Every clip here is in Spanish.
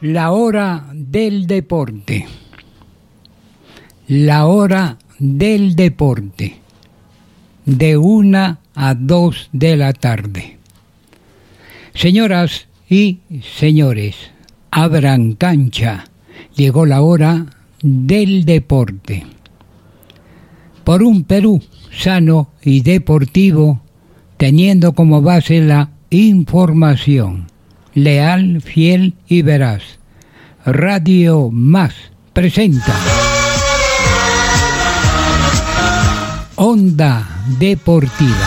La hora del deporte. La hora del deporte. De 1 a 2 de la tarde. Señoras y señores, abran cancha. Llegó la hora del deporte. Por un Perú sano y deportivo, teniendo como base la información, leal, fiel y veraz. Radio Más presenta Onda Deportiva.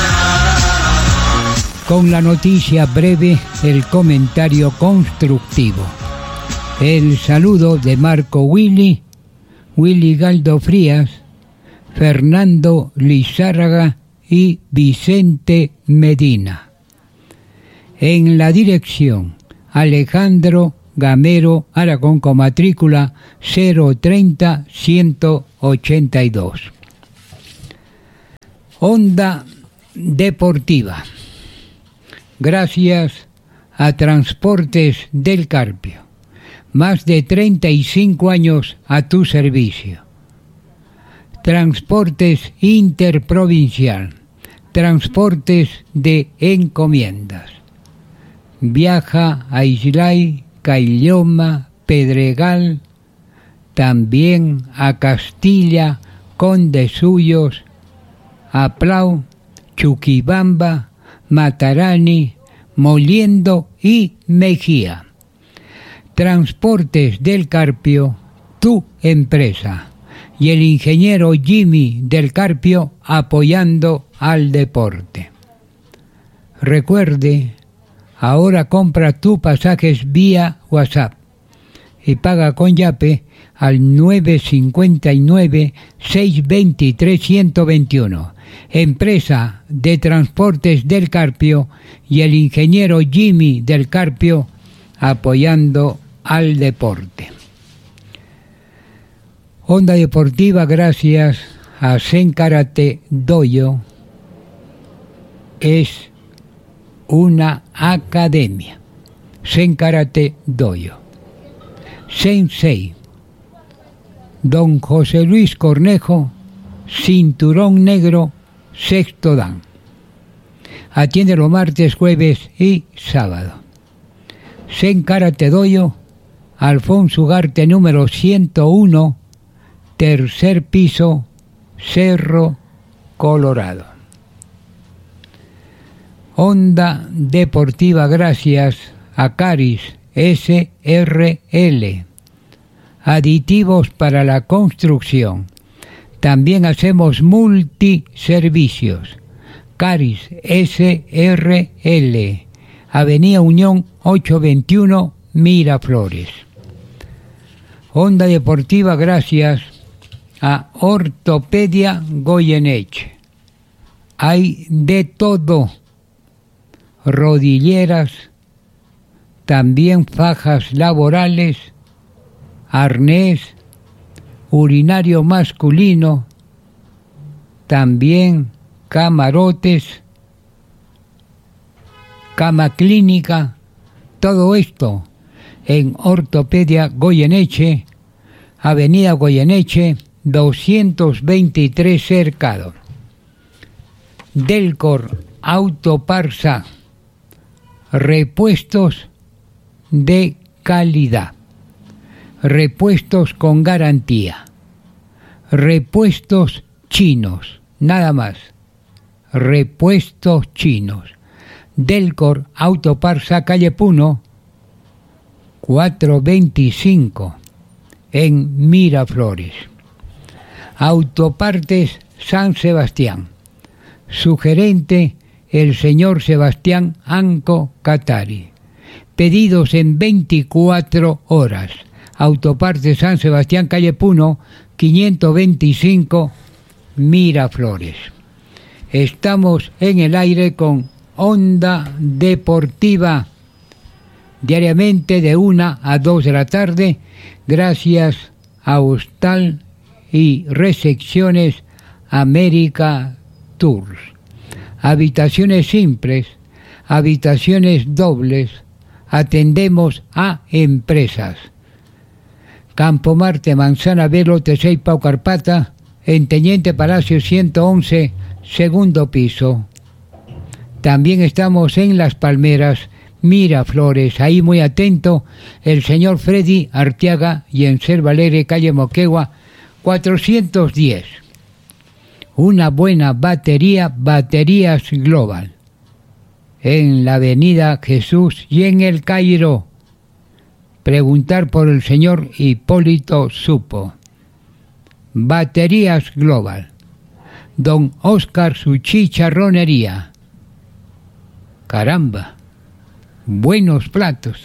Con la noticia breve, el comentario constructivo. El saludo de Marco Willy Galdo Frías, Fernando Lizárraga y Vicente Medina. En la dirección, Alejandro Gamero Aragón con matrícula 030-182. Onda Deportiva. Gracias a Transportes del Carpio. Más de 35 años a tu servicio. Transportes Interprovincial. Transportes de encomiendas. Viaja a Islay, Caylloma, Pedregal, también a Castilla, Condesuyos, a Plau, Chuquibamba, Matarani, Moliendo y Mejía. Transportes del Carpio, tu empresa. Y el ingeniero Jimmy del Carpio apoyando al deporte. Recuerde, ahora compra tus pasajes vía WhatsApp y paga con Yape al 959-623-121. Empresa de Transportes del Carpio y el ingeniero Jimmy del Carpio apoyando al deporte. Onda Deportiva, gracias a Zen Karate Dojo, es una academia. Zen Karate Dojo. Sensei, don José Luis Cornejo, cinturón negro, sexto dan. Atiende los martes, jueves y sábado. Zen Karate Dojo, Alfonso Ugarte número 101, tercer piso, Cerro Colorado. Onda Deportiva, gracias a Caris SRL. Aditivos para la construcción. También hacemos multiservicios. Caris SRL. Avenida Unión 821, Miraflores. Onda Deportiva, gracias a Ortopedia Goyeneche. Hay de todo. Rodilleras, también fajas laborales, arnés, urinario masculino, también camarotes, cama clínica, todo esto en Ortopedia Goyeneche, Avenida Goyeneche, 223 Cercado. Delcor Autoparsa, repuestos de calidad, repuestos con garantía, repuestos chinos, nada más, repuestos chinos. Delcor Autoparsa, calle Puno, 425, en Miraflores. Autopartes San Sebastián. Su gerente, el señor Sebastián Anco Catari. Pedidos en 24 horas. Autopartes San Sebastián, calle Puno, 525, Miraflores. Estamos en el aire con Onda Deportiva, diariamente de 1 a 2 de la tarde, gracias a Hostal y Recepciones América Tours. Habitaciones simples, habitaciones dobles, atendemos a empresas. Campo Marte, Manzana B, Lote 6, Pau Carpata, en Teniente Palacio 111, segundo piso. También estamos en Las Palmeras, Miraflores, ahí muy atento el señor Freddy Arteaga, y en Cervalere, calle Moquegua 410. Una buena batería, Baterías Global, en la avenida Jesús y en el Cairo. Preguntar por el señor Hipólito Supo. Baterías Global. Don Oscar, su chicharronería. Caramba, buenos platos,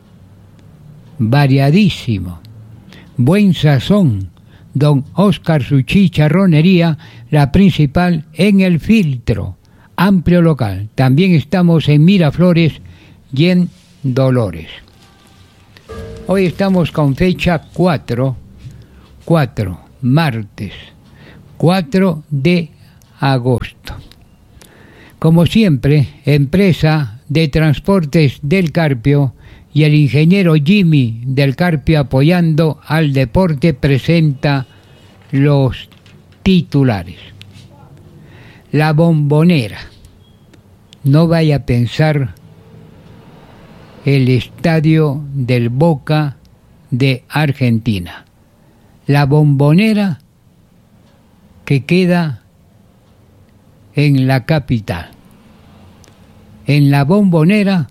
variadísimo, buen sazón. Don Oscar, su chicharronería, la principal en El Filtro, amplio local. También estamos en Miraflores y en Dolores. Hoy estamos con fecha 4, martes, 4 de agosto. Como siempre, Empresa de Transportes del Carpio y el ingeniero Jimmy del Carpio, apoyando al deporte, presenta los titulares. La Bombonera. No vaya a pensar el estadio del Boca de Argentina. La Bombonera, que queda en la capital. En la Bombonera,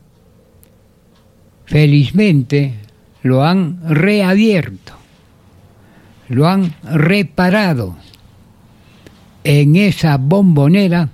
felizmente, lo han reabierto, lo han reparado. En esa Bombonera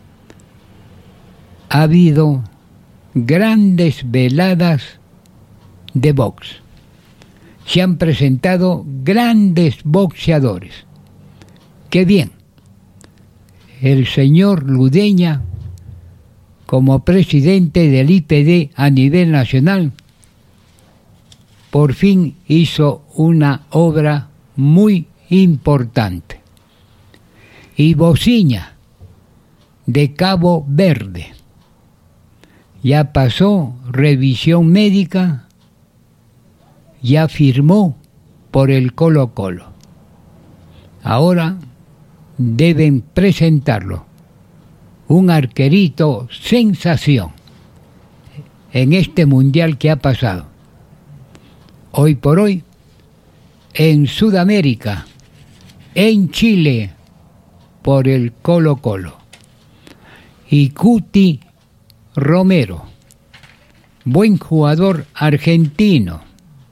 ha habido grandes veladas de box. Se han presentado grandes boxeadores. ¡Qué bien! El señor Ludeña, como presidente del IPD a nivel nacional, por fin hizo una obra muy importante. Y Bociña, de Cabo Verde, ya pasó revisión médica, ya firmó por el Colo-Colo. Ahora deben presentarlo. Un arquerito sensación en este mundial que ha pasado. Hoy por hoy, en Sudamérica, en Chile, por el Colo-Colo. Y Cuti Romero, buen jugador argentino.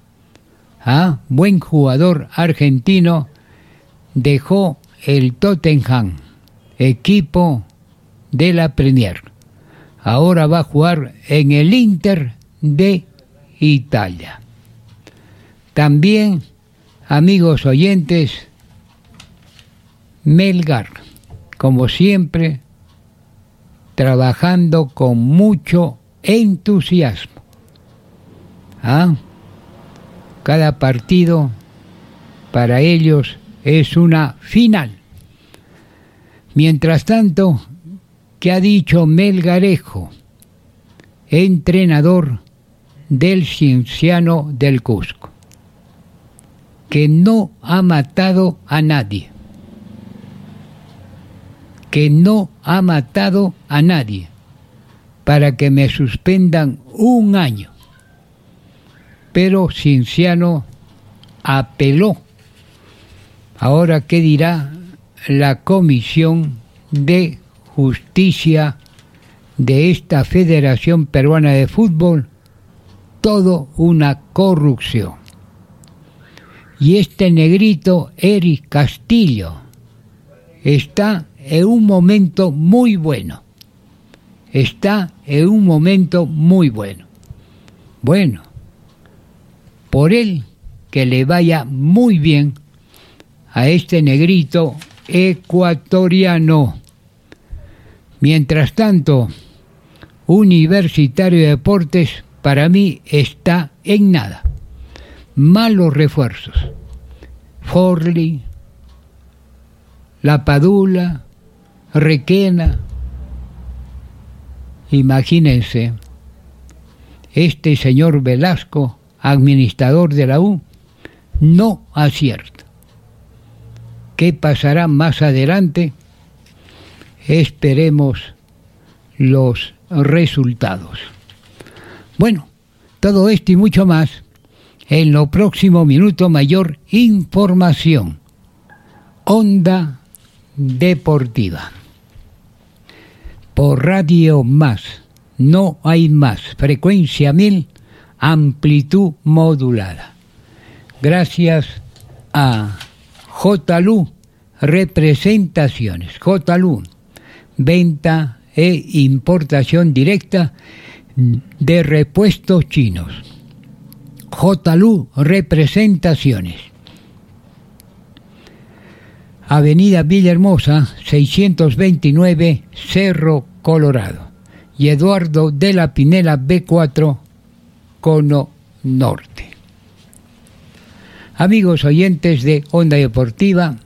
Buen jugador argentino, dejó el Tottenham, equipo de la Premier. Ahora va a jugar en el Inter de Italia. También, amigos oyentes, Melgar, como siempre, trabajando con mucho entusiasmo. Cada partido para ellos es una final. Mientras tanto, ¿qué ha dicho Melgarejo, entrenador del Cienciano del Cusco? Que no ha matado a nadie. Que no ha matado a nadie para que me suspendan un año. Pero Cienciano apeló. Ahora, ¿qué dirá la Comisión de Justicia de esta Federación Peruana de Fútbol? Todo una corrupción. Y este negrito, Eric Castillo, está en un momento muy bueno. Está en un momento muy bueno. Bueno, por él, que le vaya muy bien a este negrito ecuatoriano. Mientras tanto, Universitario de Deportes para mí está en nada. Malos refuerzos. Forli, La Padula, Requena. Imagínense, este señor Velasco, administrador de la U, no acierta. ¿Qué pasará más adelante? Esperemos los resultados. Bueno, todo esto y mucho más en lo próximo Minuto Mayor. Información. Onda Deportiva. Por Radio Más. No hay más. Frecuencia 1000, amplitud modulada. Gracias a JLU Representaciones. JLU, venta e importación directa de repuestos chinos. JLU Representaciones. Avenida Villahermosa, 629, Cerro Colorado. Y Eduardo de la Pinela B4, Cono Norte. Amigos oyentes de Onda Deportiva,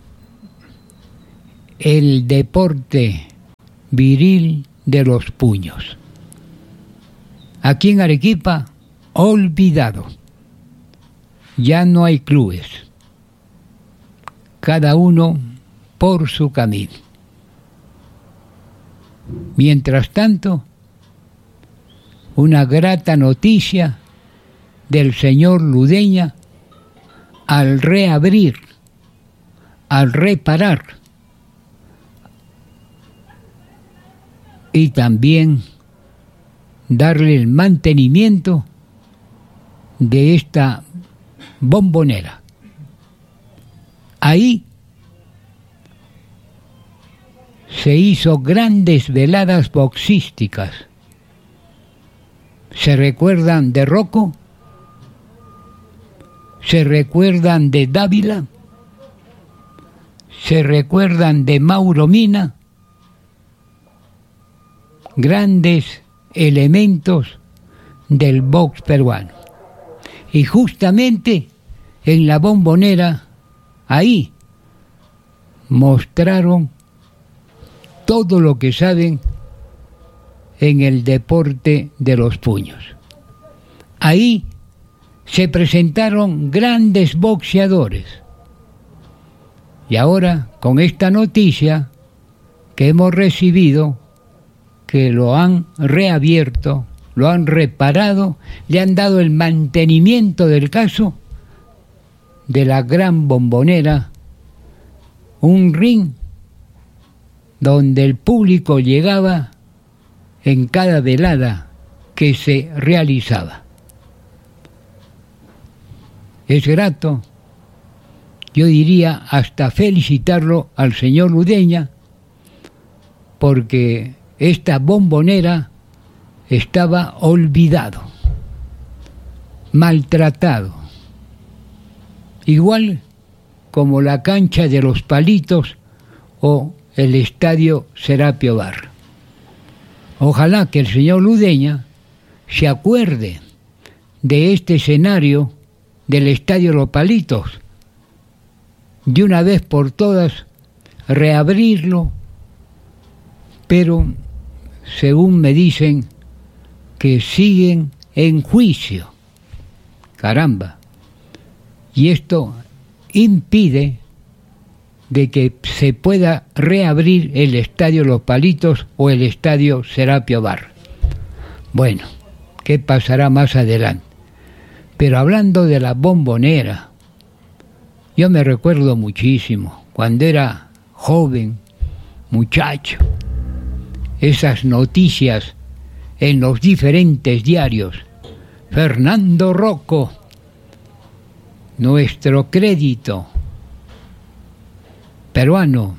el deporte viril de los puños. Aquí en Arequipa, olvidado. Ya no hay clubes. Cada uno por su camino. Mientras tanto, una grata noticia del señor Ludeña al reabrir, al reparar y también darle el mantenimiento de esta bombonera. Ahí se hizo grandes veladas boxísticas. ¿Se recuerdan de Rocco? ¿Se recuerdan de Dávila? ¿Se recuerdan de Mauro Mina? Grandes elementos del box peruano. Y justamente en la bombonera, ahí mostraron todo lo que saben en el deporte de los puños. Ahí se presentaron grandes boxeadores. Y ahora, con esta noticia que hemos recibido, que lo han reabierto, lo han reparado, le han dado el mantenimiento del caso de la gran bombonera, un ring donde el público llegaba en cada velada que se realizaba. Es grato, yo diría hasta felicitarlo al señor Ludeña, porque esta bombonera estaba olvidado, maltratado, igual como la cancha de los Palitos o el estadio Serapio Bar. Ojalá que el señor Ludeña se acuerde de este escenario del estadio Los Palitos, de una vez por todas reabrirlo, pero según me dicen que siguen en juicio. Caramba. Y esto impide de que se pueda reabrir el estadio Los Palitos o el estadio Serapio Bar. Bueno, ¿qué pasará más adelante? Pero hablando de la bombonera, yo me recuerdo muchísimo, cuando era joven, muchacho, esas noticias en los diferentes diarios. Fernando Rocco, nuestro crédito peruano,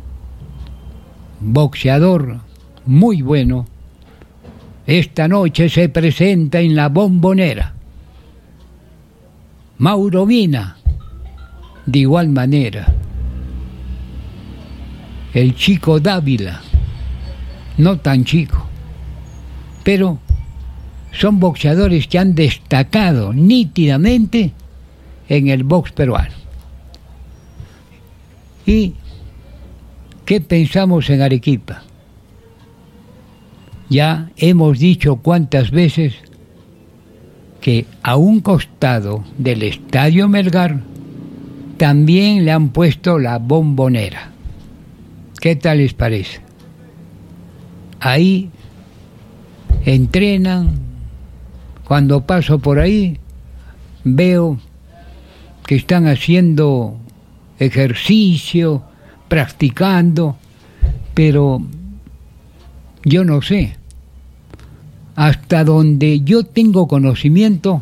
boxeador muy bueno, esta noche se presenta en la bombonera. Mauro Mina, de igual manera. El chico Dávila, no tan chico, pero son boxeadores que han destacado nítidamente en el box peruano. ¿Y qué pensamos en Arequipa? Ya hemos dicho cuántas veces que a un costado del Estadio Melgar también le han puesto la Bombonera. ¿Qué tal les parece? Ahí entrenan. Cuando paso por ahí veo que están haciendo ejercicio, practicando, pero yo no sé. Hasta donde yo tengo conocimiento,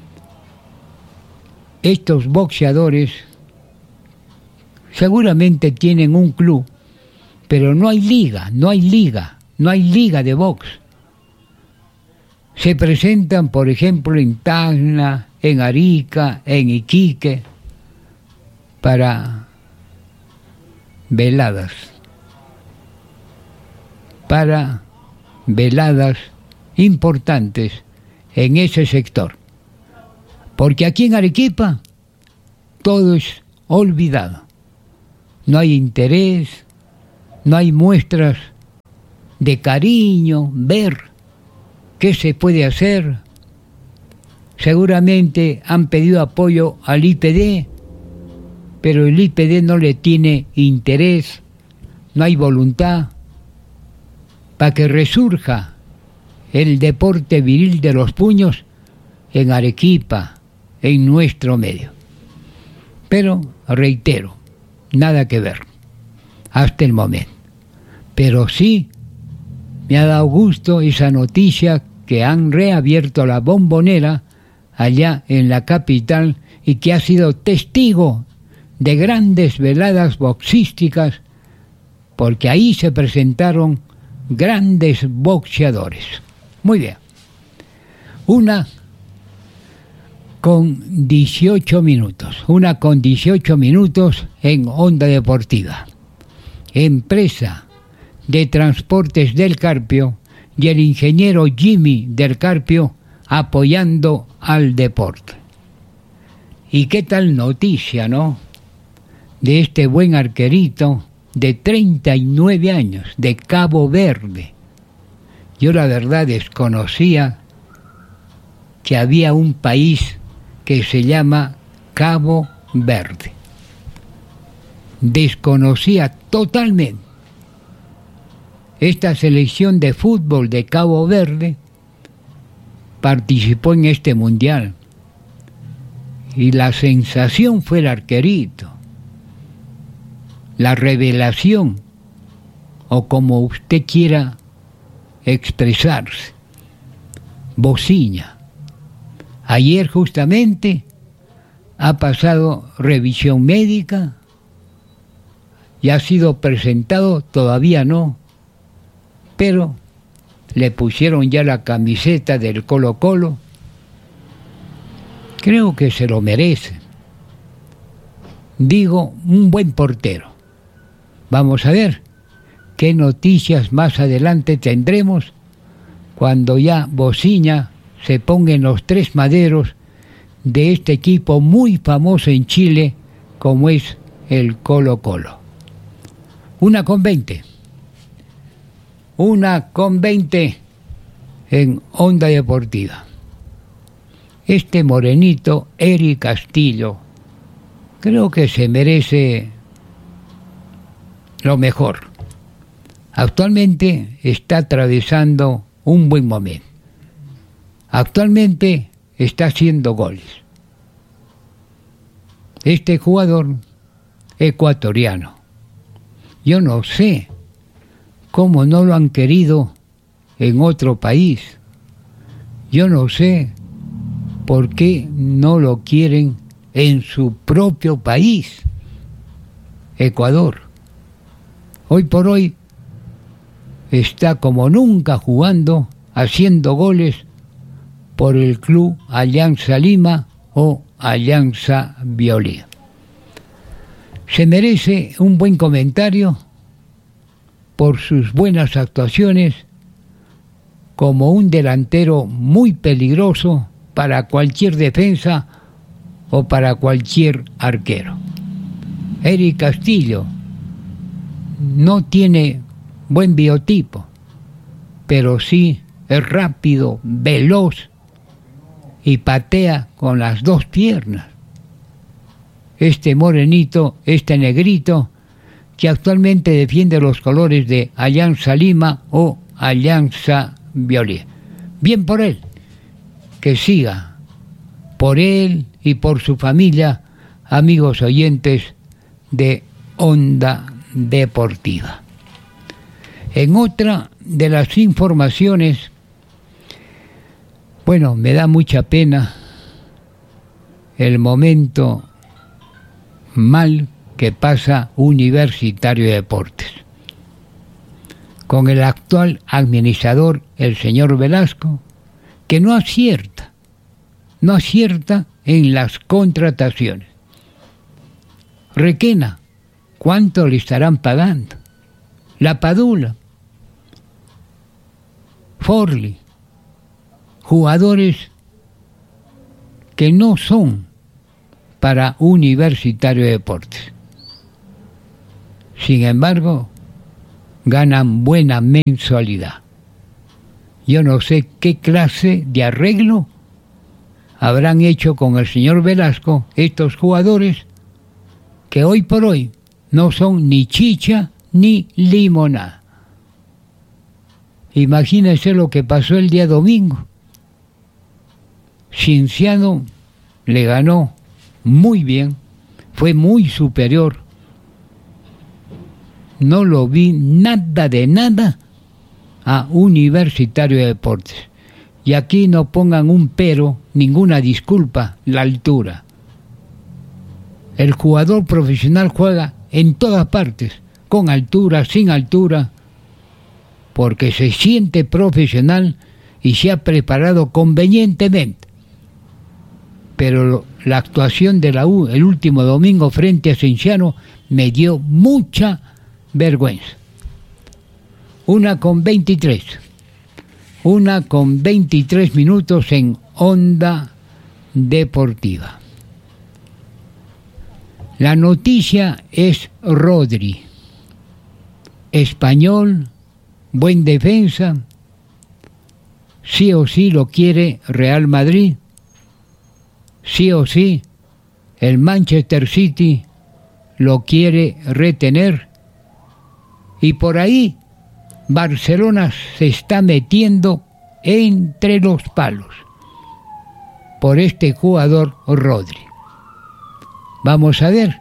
estos boxeadores seguramente tienen un club, pero no hay liga de box. Se presentan, por ejemplo, en Tacna, en Arica, en Iquique, para veladas importantes en ese sector. Porque aquí en Arequipa todo es olvidado. No hay interés, no hay muestras de cariño, ver qué se puede hacer. Seguramente han pedido apoyo al IPD, pero el IPD no le tiene interés, no hay voluntad para que resurja el deporte viril de los puños en Arequipa, en nuestro medio. Pero, reitero, nada que ver, hasta el momento. Pero sí, me ha dado gusto esa noticia que han reabierto la Bombonera allá en la capital y que ha sido testigo de grandes veladas boxísticas, porque ahí se presentaron grandes boxeadores. Muy bien. 1:18 en Onda Deportiva. Empresa de Transportes del Carpio y el ingeniero Jimmy del Carpio apoyando al deporte. ¿Y qué tal noticia, no? De este buen arquerito de 39 años, de Cabo Verde. Yo la verdad desconocía que había un país que se llama Cabo Verde. Desconocía totalmente. Esta selección de fútbol de Cabo Verde participó en este mundial. Y la sensación fue el arquerito. La revelación, o como usted quiera expresarse. Bociña. Ayer justamente ha pasado revisión médica y ha sido presentado, todavía no, pero le pusieron ya la camiseta del Colo-Colo. Creo que se lo merece. Digo, un buen portero. Vamos a ver qué noticias más adelante tendremos cuando ya Bociña se ponga en los tres maderos de este equipo muy famoso en Chile como es el Colo-Colo. 1:20. 1:20 en Onda Deportiva. Este morenito, Eric Castillo, creo que se merece lo mejor. Actualmente está atravesando un buen momento. Actualmente está haciendo goles. Este jugador ecuatoriano, yo no sé cómo no lo han querido en otro país. Yo no sé por qué no lo quieren en su propio país, Ecuador. Hoy por hoy está como nunca jugando, haciendo goles por el club Alianza Lima o Alianza Biolí. Se merece un buen comentario por sus buenas actuaciones como un delantero muy peligroso para cualquier defensa o para cualquier arquero. Eric Castillo no tiene buen biotipo, pero sí es rápido, veloz y patea con las dos piernas. Este morenito, este negrito, que actualmente defiende los colores de Alianza Lima o Alianza Violeta. Bien por él, que siga, por él y por su familia, amigos oyentes de Onda Deportiva. En otra de las informaciones, bueno, me da mucha pena el momento mal que pasa Universitario de Deportes. Con el actual administrador, el señor Velasco, que no acierta en las contrataciones. Requena, ¿cuánto le estarán pagando? La Padula, Forli, jugadores que no son para Universitario de Deportes. Sin embargo, ganan buena mensualidad. Yo no sé qué clase de arreglo habrán hecho con el señor Velasco estos jugadores que hoy por hoy no son ni chicha ni limonada. Imagínense lo que pasó el día domingo. Cienciano le ganó muy bien, fue muy superior. No lo vi nada de nada a Universitario de Deportes. Y aquí no pongan un pero, ninguna disculpa, la altura. El jugador profesional juega en todas partes, con altura, sin altura, porque se siente profesional y se ha preparado convenientemente. Pero la actuación de la U el último domingo frente a Cienciano me dio mucha vergüenza. 1:23 minutos en Onda Deportiva. La noticia es Rodri, español, buen defensa, sí o sí lo quiere Real Madrid, sí o sí el Manchester City lo quiere retener, y por ahí Barcelona se está metiendo entre los palos por este jugador Rodri. Vamos a ver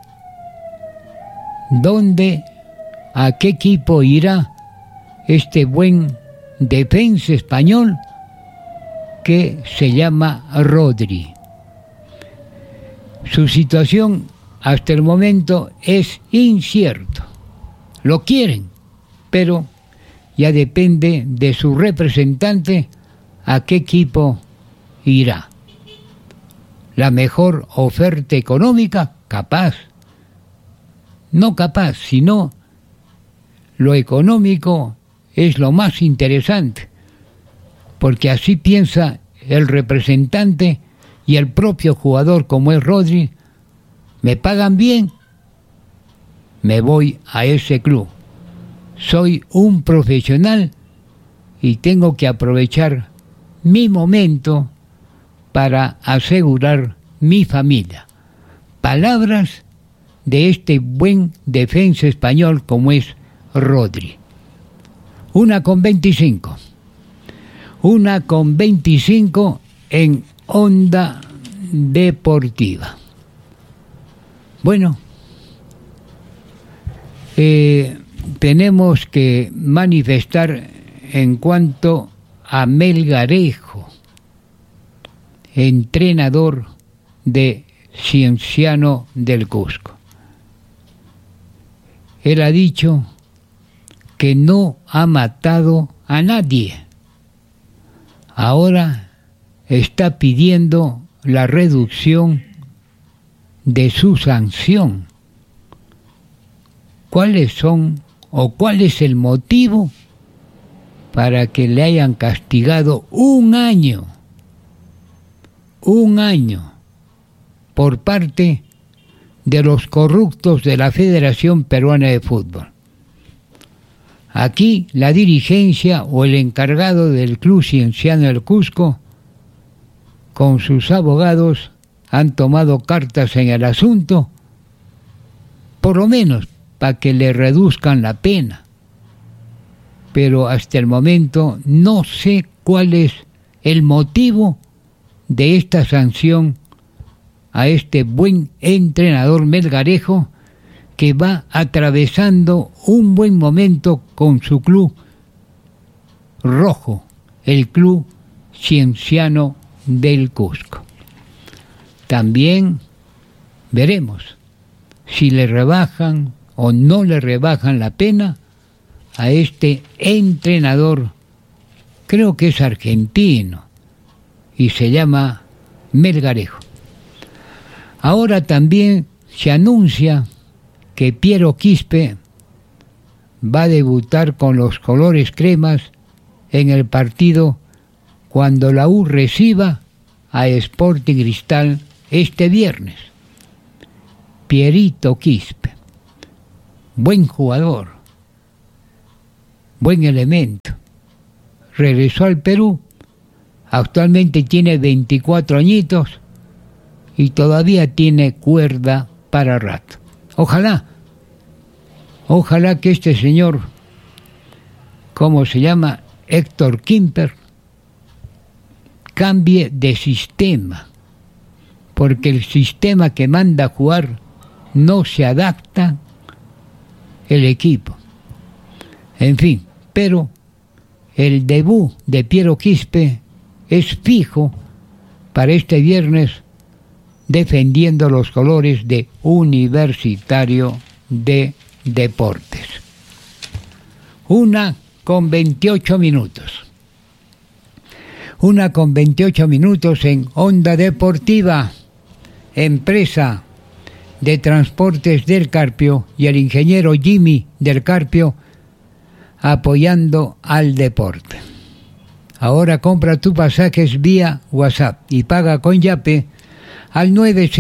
a qué equipo irá este buen defensa español que se llama Rodri. Su situación hasta el momento es incierto. Lo quieren, pero ya depende de su representante a qué equipo irá. La mejor oferta económica, capaz. No capaz, sino lo económico es lo más interesante, porque así piensa el representante y el propio jugador como es Rodri. Me pagan bien, me voy a ese club. Soy un profesional y tengo que aprovechar mi momento para asegurar mi familia. Palabras de este buen defensa español como es Rodri. 1:25. 1:25 en Onda Deportiva. Bueno, tenemos que manifestar en cuanto a Melgarejo, entrenador de Cienciano del Cusco. Él ha dicho que no ha matado a nadie. Ahora está pidiendo la reducción de su sanción. ¿Cuáles son o cuál es el motivo para que le hayan castigado un año por parte de los corruptos de la Federación Peruana de Fútbol? Aquí la dirigencia o el encargado del Club Cienciano del Cusco con sus abogados han tomado cartas en el asunto, por lo menos para que le reduzcan la pena. Pero hasta el momento no sé cuál es el motivo de esta sanción a este buen entrenador melgarejo, que va atravesando un buen momento con su club rojo, el Club Cienciano del Cusco. También veremos si le rebajan o no le rebajan la pena a este entrenador, creo que es argentino y se llama Melgarejo. Ahora también se anuncia que Piero Quispe va a debutar con los colores cremas en el partido cuando la U reciba a Sporting Cristal este viernes. Pierito Quispe, buen jugador, buen elemento. Regresó al Perú, actualmente tiene 24 añitos y todavía tiene cuerda para rato. Ojalá que este señor, ¿cómo se llama? Héctor Quimper, cambie de sistema, porque el sistema que manda a jugar no se adapta el equipo. En fin, pero el debut de Piero Quispe es fijo para este viernes, defendiendo los colores de Universitario de Deportes. 1:28 minutos. 1:28 minutos en Onda Deportiva. Empresa de Transportes del Carpio y el ingeniero Jimmy del Carpio apoyando al deporte. Ahora compra tus pasajes vía WhatsApp y paga con Yape al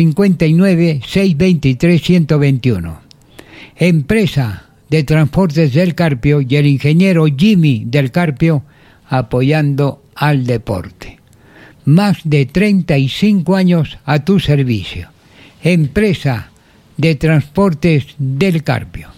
959-623-121. Empresa de Transportes del Carpio y el ingeniero Jimmy del Carpio apoyando al deporte. Más de 35 años a tu servicio. Empresa de Transportes del Carpio.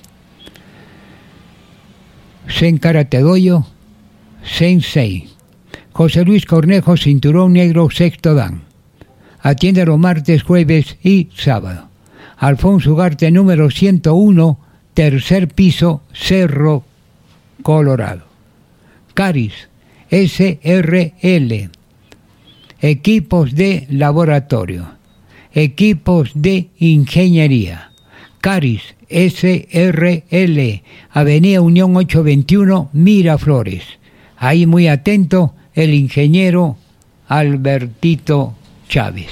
Sen Karate Doyo, Sensei. José Luis Cornejo, cinturón negro, sexto dan. Atiende los martes, jueves y sábado. Alfonso Ugarte, número 101, tercer piso, Cerro Colorado. Caris, SRL. Equipos de laboratorio. Equipos de ingeniería. Caris, SRL. Avenida Unión 821, Miraflores. Ahí muy atento el ingeniero Albertito Chávez.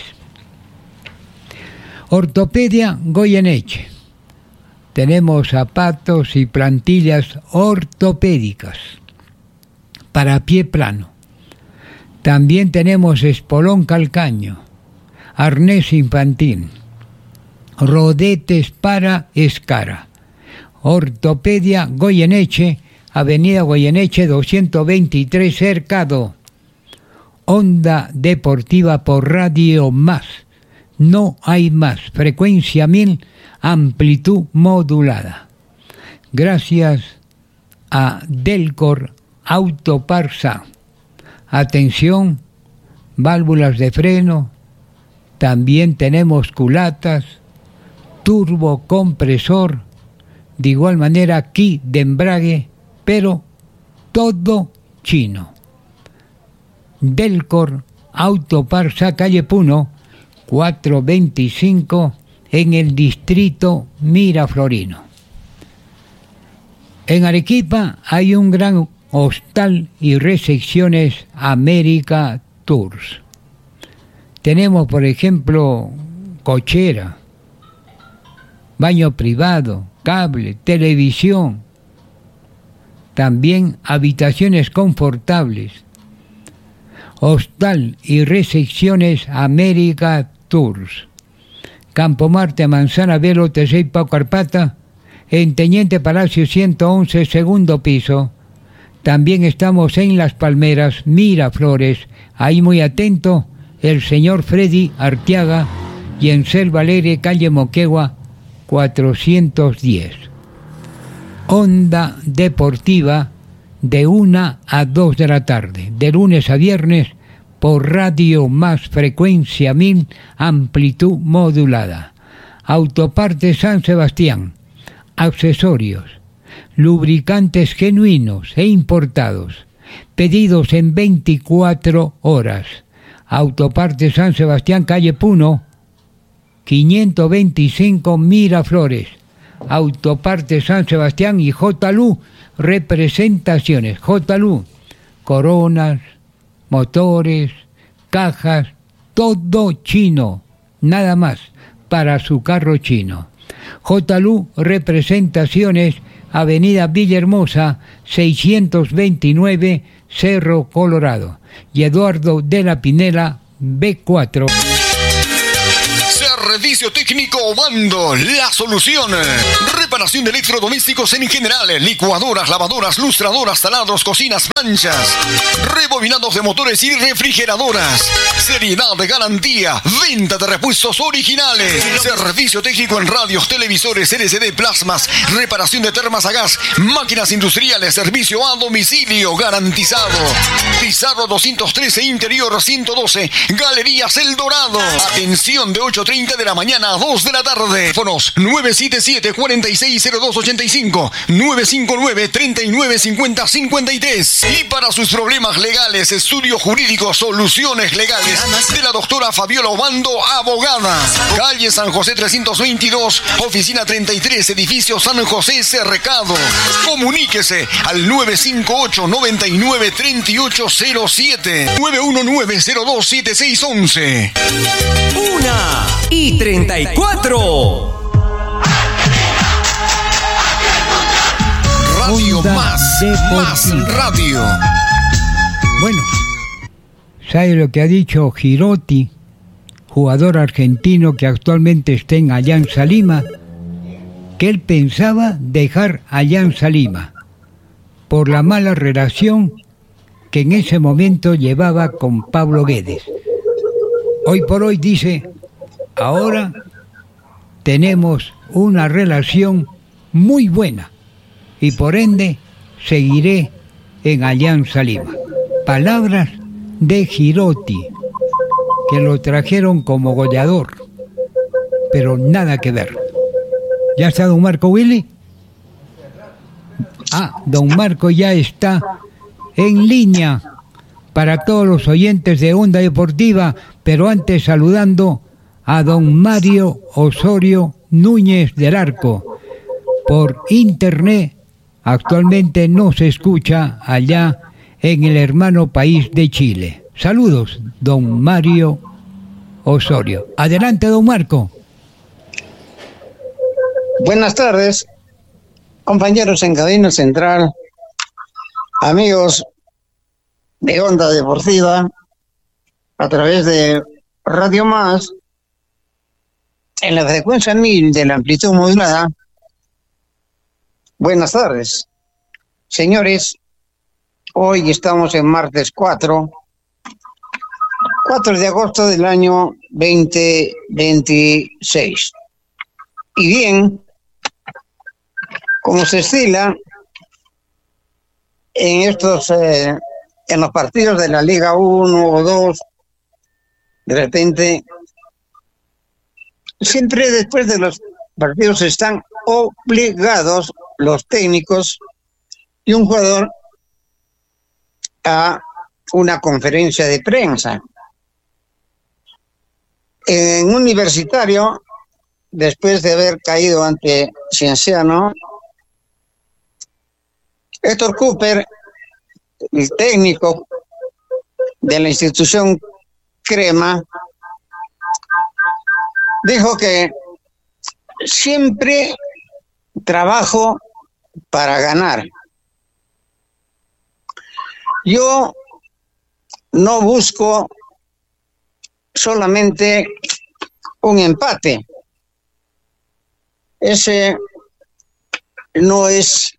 Ortopedia Goyeneche. Tenemos zapatos y plantillas ortopédicas para pie plano. También tenemos espolón calcaño, arnés infantil, rodetes para escara. Ortopedia Goyeneche, Avenida Goyeneche 223, Cercado. Onda Deportiva por Radio Más. No hay más. Frecuencia 1000, amplitud modulada. Gracias a Delcor Autoparsa. Atención, válvulas de freno. También tenemos culatas, turbocompresor, de igual manera kit de embrague, pero todo chino. Delcor Autoparsa, calle Puno, 425, en el distrito Miraflorino. En Arequipa hay un gran hostal y recepciones América Tours. Tenemos, por ejemplo, cochera, baño privado, cable, televisión, también habitaciones confortables. Hostal y recepciones América Tours. Campo Marte, Manzana Velo, Tezeipa, Carpata, en Teniente Palacio 111, segundo piso. También estamos en Las Palmeras, Miraflores. Ahí muy atento el señor Freddy Arteaga y en Selva Alegre, calle Moquegua, 410. Onda Deportiva de 1 a 2 de la tarde, de lunes a viernes, por Radio Más, frecuencia 1000, amplitud modulada. Autopartes San Sebastián, accesorios, lubricantes genuinos e importados, pedidos en 24 horas. Autopartes San Sebastián, calle Puno, 525 Miraflores. Autopartes San Sebastián y J-Lu Representaciones. J-Lu, coronas, motores, cajas, todo chino, nada más para su carro chino. J-Lu Representaciones, Avenida Villahermosa, 629, Cerro Colorado. Y Eduardo de la Pinela, B4. Servicio técnico Obando, la solución. Reparación de electrodomésticos en general, licuadoras, lavadoras, lustradoras, taladros, cocinas, planchas, rebobinados de motores y refrigeradoras. Seriedad de garantía, venta de repuestos originales. Servicio técnico en radios, televisores, LCD, plasmas, reparación de termas a gas, máquinas industriales, servicio a domicilio garantizado. Pizarro 213, interior 112, Galerías El Dorado. Atención de 8:30 de la mañana a 2 de la tarde. Teléfonos 977-460285, 959-3950-53. Y para sus problemas legales, estudio jurídico, soluciones legales de la doctora Fabiola Obando, abogada. Calle San José 322, oficina 33, edificio San José Cercado. Comuníquese al 958-993807, 919-027611. 1:34. Radio Más Radio. Bueno, ¿sabe lo que ha dicho Girotti, jugador argentino que actualmente está en Alianza Lima? Que él pensaba dejar Alianza Lima por la mala relación que en ese momento llevaba con Pablo Guedes. Hoy por hoy dice: ahora tenemos una relación muy buena y por ende seguiré en Alianza Lima. Palabras de Girotti, que lo trajeron como goleador, pero nada que ver. ¿Ya está don Marco Willy? Don Marco ya está en línea para todos los oyentes de Onda Deportiva, pero antes saludando a don Mario Osorio Núñez del Arco. Por internet actualmente no se escucha allá en el hermano país de Chile. Saludos, don Mario Osorio. Adelante, don Marco. Buenas tardes, compañeros en Cadena Central, amigos de Onda Deportiva, a través de Radio Más, en la frecuencia 1000 de la amplitud modulada. Buenas tardes, señores. Hoy estamos en martes 4 de agosto del año 2026. Y bien, como se estila en estos en los partidos de la Liga 1 o 2, de repente, siempre después de los partidos están obligados los técnicos y un jugador a una conferencia de prensa. En Universitario, después de haber caído ante Cienciano, Héctor Cooper, el técnico de la institución Crema, dijo que siempre trabajo para ganar. Yo no busco solamente un empate. Ese no es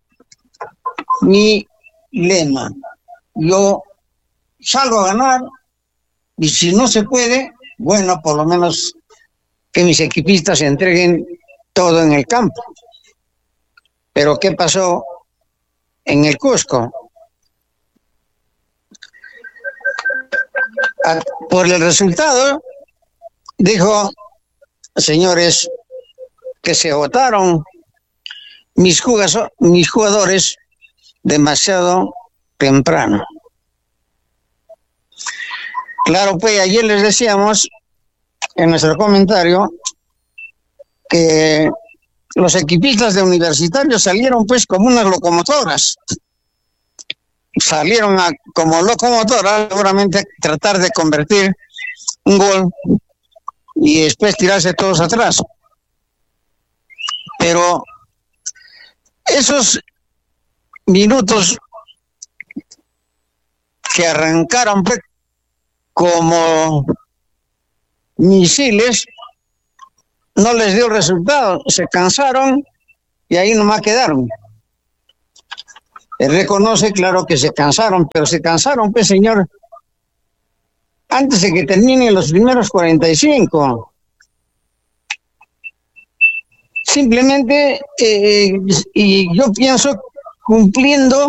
mi lema. Yo salgo a ganar Y si no se puede, bueno, por lo menos que mis equipistas entreguen todo en el campo. Pero ¿qué pasó en el Cusco? Por el resultado, dijo, señores, que se agotaron mis jugadores demasiado temprano. Claro, pues ayer les decíamos en nuestro comentario que los equipistas de Universitarios salieron pues como unas locomotoras. Salieron como locomotoras, seguramente tratar de convertir un gol y después tirarse todos atrás. Pero esos minutos que arrancaron pues, como misiles, no les dio resultado, se cansaron y ahí nomás quedaron. Él reconoce, claro, que se cansaron, pero se cansaron, pues, señor, antes de que terminen los primeros 45. Simplemente, y yo pienso, cumpliendo